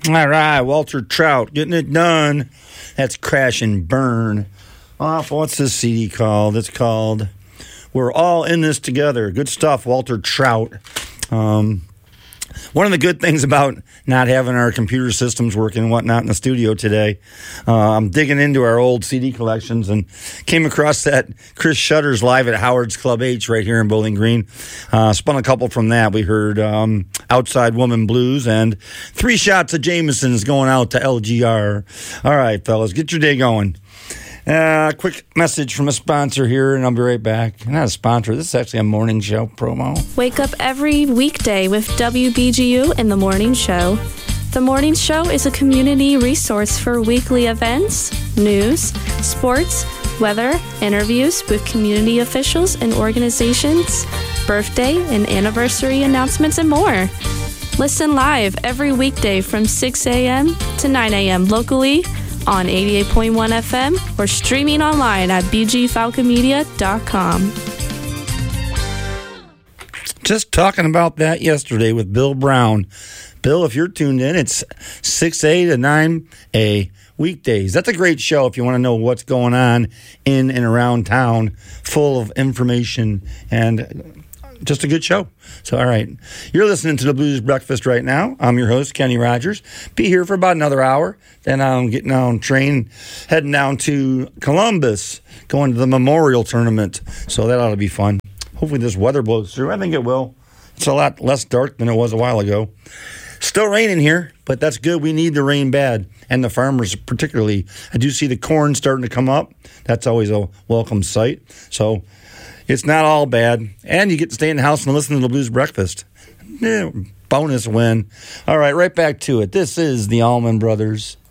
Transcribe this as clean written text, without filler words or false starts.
All right, Walter Trout getting it done. That's Crash and Burn. What's this CD called? It's called We're All in This Together. Good stuff, Walter Trout. One of the good things about not having our computer systems working and whatnot in the studio today, I'm digging into our old CD collections and came across that Chris Shutters live at Howard's Club H right here in Bowling Green. Spun a couple from that. We heard Outside Woman Blues and 3 Shots of Jameson's going out to LGR. All right, fellas, get your day going. Quick message from a sponsor here, and I'll be right back. Not a sponsor. This is actually a morning show promo. Wake up every weekday with WBGU in the Morning Show. The Morning Show is a community resource for weekly events, news, sports, weather, interviews with community officials and organizations, birthday and anniversary announcements, and more. Listen live every weekday from 6 a.m. to 9 a.m. locally on 88.1 FM or streaming online at bgfalconmedia.com. Just talking about that yesterday with Bill Brown. Bill, if you're tuned in, it's 6A to 9A weekdays. That's a great show if you want to know what's going on in and around town, full of information and just a good show. So, all right. You're listening to the Blues Breakfast right now. I'm your host, Kenny Rogers. Be here for about another hour. Then I'm getting on train, heading down to Columbus, going to the Memorial Tournament. So that ought to be fun. Hopefully this weather blows through. I think it will. It's a lot less dark than it was a while ago. Still raining here, but that's good. We need the rain bad. And the farmers particularly. I do see the corn starting to come up. That's always a welcome sight. So it's not all bad. And you get to stay in the house and listen to the Blues Breakfast. Yeah, bonus win. All right, right back to it. This is the Allman Brothers.